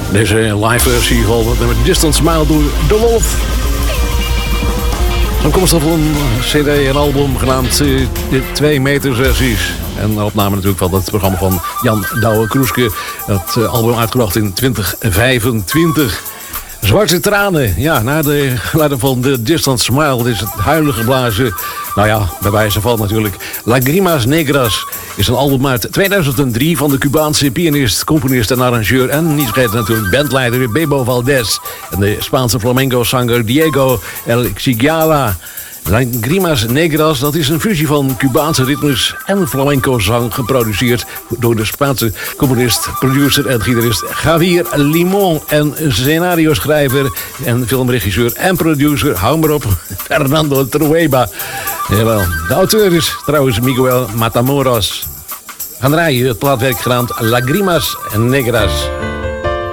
Deze live versie van het nummer Distant Smile door De Wolf. Dan komt er van een cd en album genaamd de 2 meter versies. En een opname natuurlijk van het programma van Jan Douwe-Kroeske. Het album uitgebracht in 2025. Zwarte tranen, ja, na de geluiden van de Distant Smile is het huilen geblazen. Nou ja, bij wijze van natuurlijk. Lagrimas Negras is een album uit 2003 van de Cubaanse pianist, componist en arrangeur. En niet vergeten natuurlijk bandleider Bebo Valdez en de Spaanse flamenco-zanger Diego El Cigala. Lagrimas Negras, dat is een fusie van Cubaanse ritmes en flamenco-zang, geproduceerd door de Spaanse componist, producer en gitarist Javier Limon en scenario-schrijver en filmregisseur en producer, hou maar op, Fernando Trueba. Jawel, de auteur is trouwens Miguel Matamoros. We gaan draaien het plaatwerk genaamd Lagrimas Negras.